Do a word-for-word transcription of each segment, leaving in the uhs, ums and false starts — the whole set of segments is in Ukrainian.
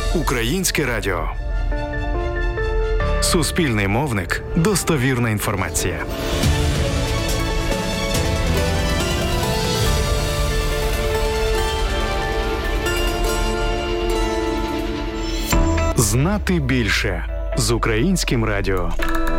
Українське радіо. Суспільний мовник. Достовірна інформація. Знати більше з Українським радіо.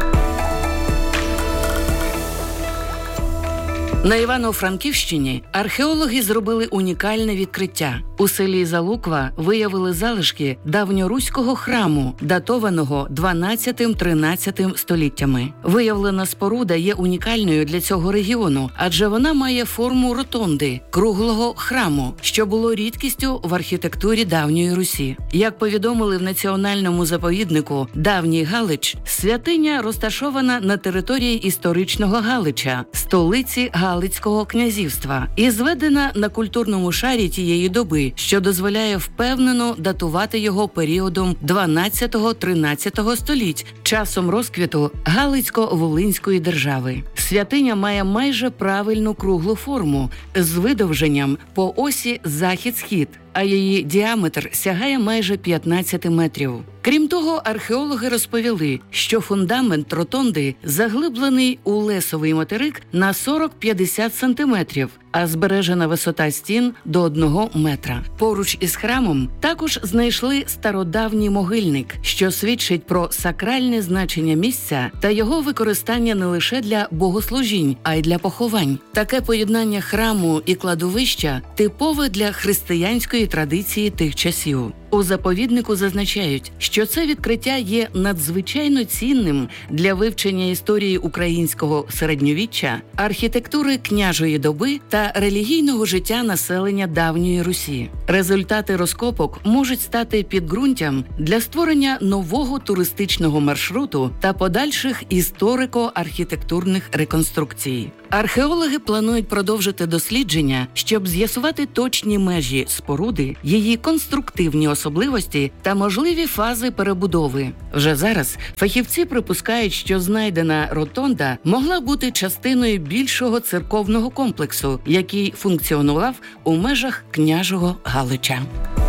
На Івано-Франківщині археологи зробили унікальне відкриття. У селі Залуква виявили залишки давньоруського храму, датованого дванадцятим-тринадцятим століттями. Виявлена споруда є унікальною для цього регіону, адже вона має форму ротонди – круглого храму, що було рідкістю в архітектурі давньої Русі. Як повідомили в національному заповіднику «Давній Галич», святиня розташована на території історичного Галича, столиці Галицького князівства, і зведена на культурному шарі тієї доби, що дозволяє впевнено датувати його періодом дванадцятого-тринадцятого століть, часом розквіту Галицько-Волинської держави. Святиня має майже правильну круглу форму з видовженням по осі захід-схід, а її діаметр сягає майже п'ятнадцять метрів. Крім того, археологи розповіли, що фундамент ротонди заглиблений у лесовий материк на сорок-п'ятдесят сантиметрів, а збережена висота стін до одного метра. Поруч із храмом також знайшли стародавній могильник, що свідчить про сакральне значення місця та його використання не лише для богослужінь, а й для поховань. Таке поєднання храму і кладовища типове для християнської традиції тих часів. У заповіднику зазначають, що це відкриття є надзвичайно цінним для вивчення історії українського середньовіччя, архітектури княжої доби та релігійного життя населення давньої Русі. Результати розкопок можуть стати підґрунтям для створення нового туристичного маршруту та подальших історико-архітектурних реконструкцій. Археологи планують продовжити дослідження, щоб з'ясувати точні межі споруди, її конструктивні особливості та можливі фази перебудови. Вже зараз фахівці припускають, що знайдена ротонда могла бути частиною більшого церковного комплексу, який функціонував у межах княжого Галича.